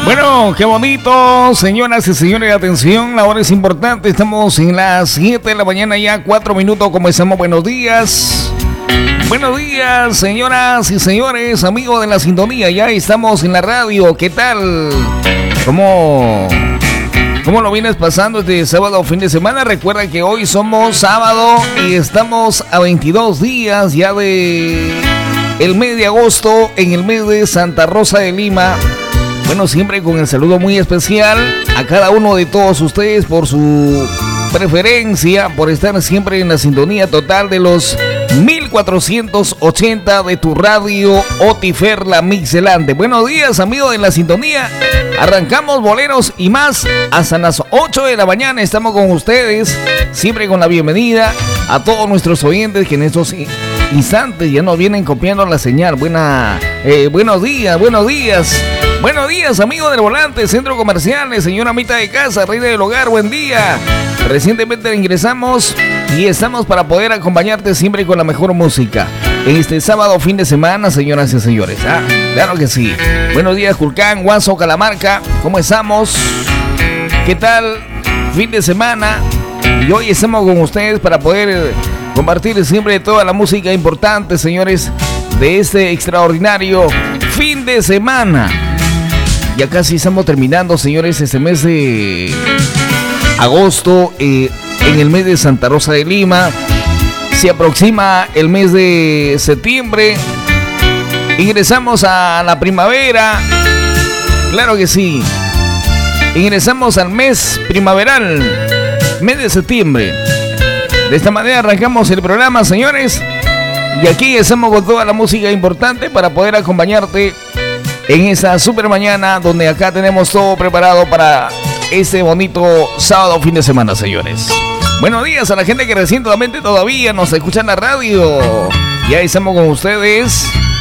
Bueno, qué bonito, señoras y señores, atención, la hora es importante, estamos en las 7 de la mañana ya, 4 minutos, comenzamos, buenos días, señoras y señores, amigos de la sintonía, ya estamos en la radio, ¿qué tal? ¿Cómo lo vienes pasando este sábado fin de semana? Recuerda que hoy somos sábado y estamos a 22 días ya de el mes de agosto, en el mes de Santa Rosa de Lima. Bueno, siempre con el saludo muy especial a cada uno de todos ustedes por su preferencia, por estar siempre en la sintonía total de los 1480 de tu radio Otifer La Mixelante. Buenos días, amigos de la sintonía. Arrancamos boleros y más hasta las 8 de la mañana. Estamos con ustedes, siempre con la bienvenida a todos nuestros oyentes que en estos instantes ya nos vienen copiando la señal. Buenos días. Buenos días, amigos del volante, centro comercial, señora mitad de casa, reina del hogar, buen día. Recientemente ingresamos y estamos para poder acompañarte siempre con la mejor música. En este sábado fin de semana, señoras y señores. Claro que sí. Buenos días, Culcán, Guaso, Calamarca, ¿cómo estamos? ¿Qué tal? Fin de semana. Y hoy estamos con ustedes para poder compartir siempre toda la música importante, señores, de este extraordinario fin de semana. Ya casi estamos terminando, señores, este mes de agosto, en el mes de Santa Rosa de Lima. Se aproxima el mes de septiembre. Ingresamos a la primavera. Claro que sí. Ingresamos al mes primaveral, mes de septiembre. De esta manera arrancamos el programa, señores. Y aquí estamos con toda la música importante para poder acompañarte en esa super mañana, donde acá tenemos todo preparado para este bonito sábado fin de semana, señores. Buenos días a la gente que recientemente todavía nos escucha en la radio. Ya estamos con ustedes